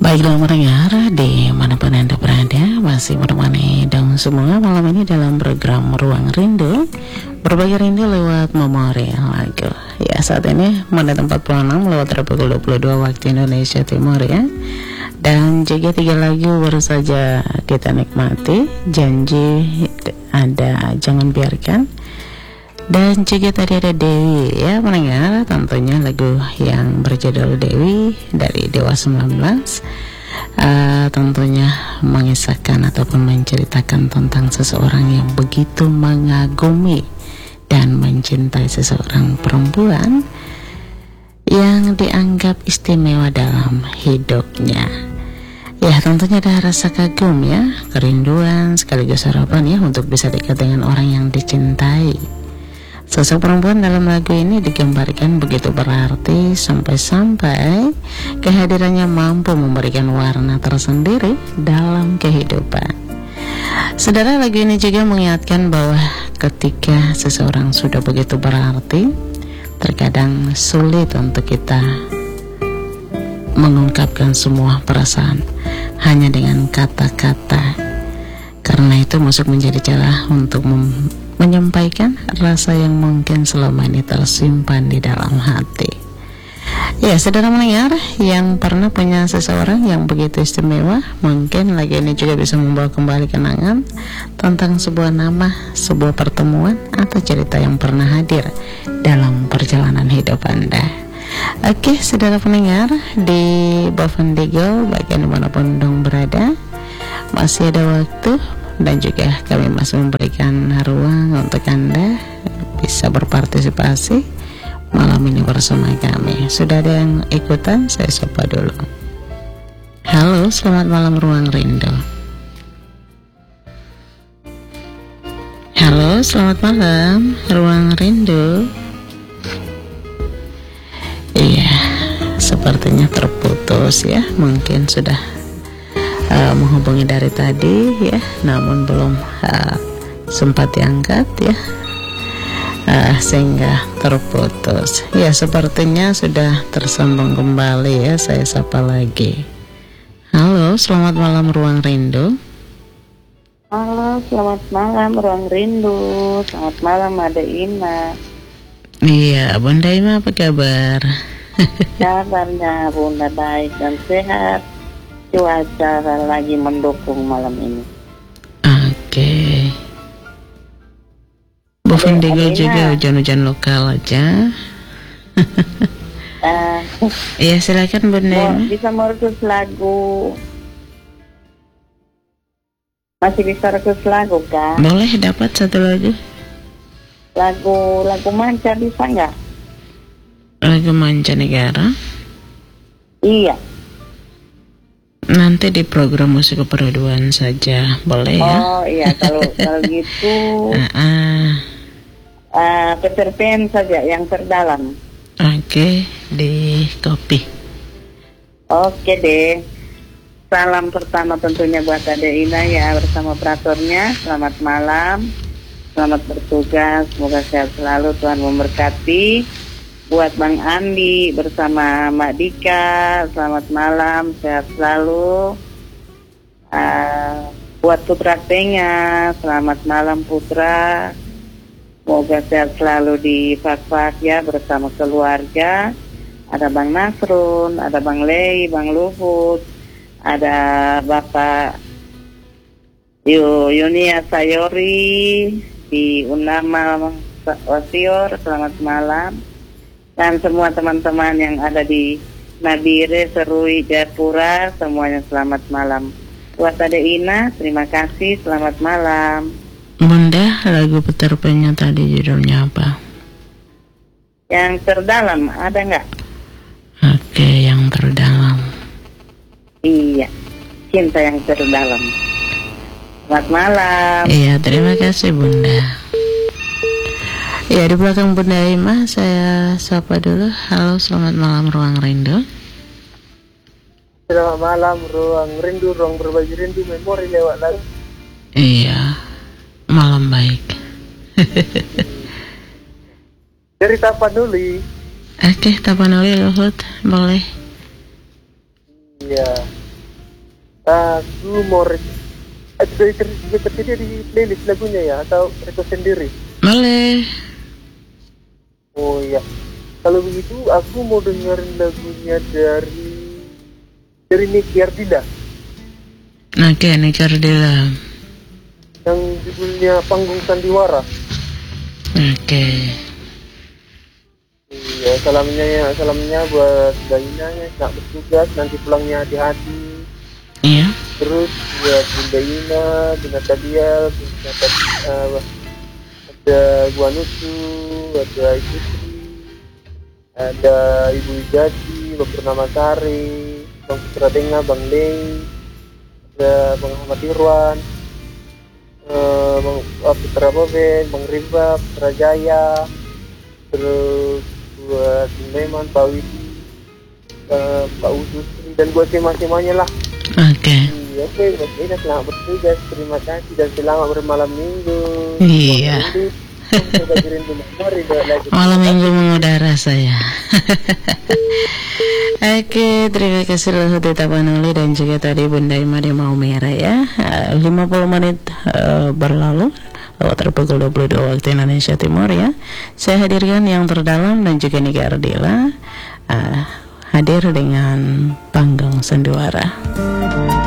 Baiklah pendengar, dimanapun Anda berada, masih menemani dong semua malam ini dalam program Ruang Rindu. Berbagi rindu lewat memori lagu. Ya, saat ini menit 46 lewat pukul 22 waktu Indonesia Timur ya. Dan juga 3 lagu baru saja kita nikmati. Janji, ada Jangan Biarkan, dan juga tadi ada Dewi ya pendengar, tentunya lagu yang berjudul Dewi dari Dewa 19, tentunya mengisahkan ataupun menceritakan tentang seseorang yang begitu mengagumi dan mencintai seseorang perempuan yang dianggap istimewa dalam hidupnya. Ya, tentunya ada rasa kagum ya, kerinduan sekaligus harapan ya untuk bisa dekat dengan orang yang dicintai. Sosok perempuan dalam lagu ini digambarkan begitu berarti sampai-sampai kehadirannya mampu memberikan warna tersendiri dalam kehidupan. Saudara, lagu ini juga mengingatkan bahwa ketika seseorang sudah begitu berarti, terkadang sulit untuk kita mengungkapkan semua perasaan hanya dengan kata-kata. Karena itu masuk menjadi cara untuk menyampaikan rasa yang mungkin selama ini tersimpan di dalam hati. Ya, saudara mendengar yang pernah punya seseorang yang begitu istimewa, mungkin lagi ini juga bisa membawa kembali kenangan tentang sebuah nama, sebuah pertemuan, atau cerita yang pernah hadir dalam perjalanan hidup Anda. Oke, saudara pendengar di Bovendigel, bagian dimanapun dong berada, masih ada waktu dan juga kami masih memberikan ruang untuk Anda bisa berpartisipasi malam ini bersama kami. Sudah ada yang ikutan? Saya sapa dulu. Halo, selamat malam Ruang Rindu. Halo, selamat malam Ruang Rindu. Iya, sepertinya terputus ya. Mungkin sudah menghubungi dari tadi ya, namun belum sempat diangkat ya, sehingga terputus. Ya, sepertinya sudah tersambung kembali ya. Saya sapa lagi. Halo, selamat malam Ruang Rindu. Halo, selamat malam Ruang Rindu. Selamat malam Ada Ina. Iya, Bunda Ima, apa kabar? Kabarnya Bunda baik dan sehat. Cuaca lagi mendukung malam ini. Oke. Bovendigel juga hujan-hujan lokal aja. Iya, silakan Bunda. Bisa merekus lagu. Masih bisa rekus lagu kan? Boleh, dapat satu lagu. Lagu manca bisa nggak? Lagu mancanegara? Iya. Nanti di program musik keperluan saja, boleh ya? Oh iya, kalau gitu Peter Pan saja yang terdalam. Oke, di copy. Oke deh. Salam pertama tentunya buat Ade Ina ya, bersama operatornya. Selamat malam, selamat bertugas, semoga sehat selalu, Tuhan memberkati. Buat Bang Andi bersama Mak Dika, selamat malam, sehat selalu. Buat Putra Tengah, selamat malam Putra, semoga sehat selalu di Fak-Fak ya, bersama keluarga. Ada Bang Nasrun, ada Bang Lei, Bang Luhut, ada Bapak Yunia Sayori di Unama Wasior, selamat malam. Dan semua teman-teman yang ada di Nabire, Serui, Jayapura, semuanya selamat malam. Buat Ade Ina, terima kasih, selamat malam. Bunda, lagu Peter Pan-nya tadi judulnya apa? Yang terdalam, ada nggak? Oke, yang terdalam. Iya, cinta yang terdalam. Selamat malam. Iya, terima kasih Bunda. Ya, di belakang Bunda Ima, saya sapa dulu. Halo, selamat malam Ruang Rindu. Selamat malam Ruang Rindu, ruang berbagi rindu, memori lewat lagu. Iya, malam baik. Dari Tapanuli. Oke, Tapanuli Luhut, boleh. Iya. Aku mau tersedia di playlist lagunya ya, atau request sendiri? Boleh. Oh iya, kalau begitu aku mau dengerin lagunya dari Niki Ardila Oke, Niki Ardila. yang judulnya Panggung Sandiwara. Oke. Iya, salamnya buat Daina yang nak bertugas, nanti pulangnya hati-hati. Iya. Terus buat Bunda Ina, Bunda Tadial, ada Gua Nusu, ada Ibu Sri, ada Ibu Ijati, Bang Purnama Sari, Bang Putra Denga, Bang Lei, ada Bang Ahmad Irwan, Bang Putra Boben, Bang Rimba, Putra Jaya, terus buat Bung Leman, Pak Widi, Pak Udusri, dan buat tema-temanya lah. Oke. Iya, oke, buat Ina selamat bertugas, terima kasih dan selamat bermalam minggu. Iya. Malam minggu mengudara saya. Oke, terima kasih Luhut Tapanuli dan juga tadi Bunda Ima di Mau Merah ya. 50 menit berlalu lewat pukul 22 waktu Indonesia Timur ya. Saya hadirkan yang terdalam dan juga Niki Ardila hadir dengan Panggung Sandiwara.